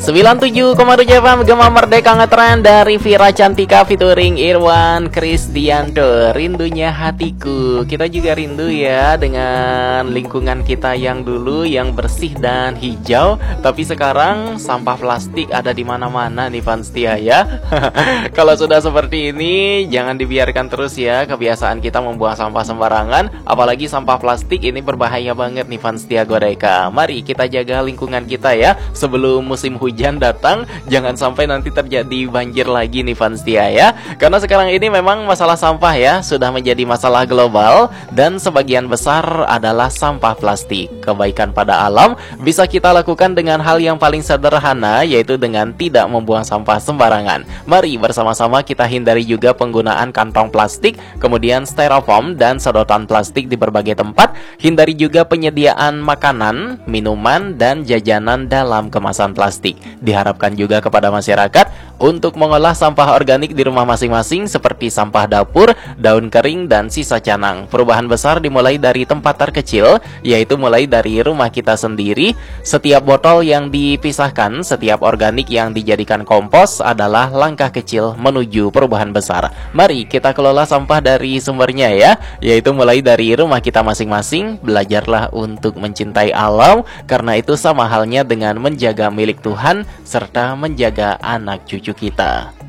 97,7 FM Gema Merdeka ngetren dari Vira Cantika featuring Irwan Krisdianto. Rindunya hatiku. Kita juga rindu ya dengan lingkungan kita yang dulu yang bersih dan hijau. Tapi sekarang sampah plastik ada di mana-mana nih fans setia ya. Kalau sudah seperti ini jangan dibiarkan terus ya kebiasaan kita membuang sampah sembarangan. Apalagi sampah plastik ini berbahaya banget nih fans setia Godeka. Mari kita jaga lingkungan kita ya sebelum musim hujan datang, jangan sampai nanti terjadi banjir lagi nih fans setia ya. Karena sekarang ini memang masalah sampah ya sudah menjadi masalah global dan sebagian besar adalah sampah plastik. Kebaikan pada alam bisa kita lakukan dengan hal yang paling sederhana, yaitu dengan tidak membuang sampah sembarangan. Mari bersama-sama kita hindari juga penggunaan kantong plastik, kemudian styrofoam dan sedotan plastik di berbagai tempat. Hindari juga penyediaan makanan, minuman, dan jajanan dalam kemasan plastik. Diharapkan juga kepada masyarakat untuk mengolah sampah organik di rumah masing-masing seperti sampah dapur, daun kering, dan sisa canang. Perubahan besar dimulai dari tempat terkecil, yaitu mulai dari rumah kita sendiri. Setiap botol yang dipisahkan, setiap organik yang dijadikan kompos adalah langkah kecil menuju perubahan besar. Mari kita kelola sampah dari sumbernya ya, yaitu mulai dari rumah kita masing-masing. Belajarlah untuk mencintai alam, karena itu sama halnya dengan menjaga milik Tuhan serta menjaga anak cucu kita.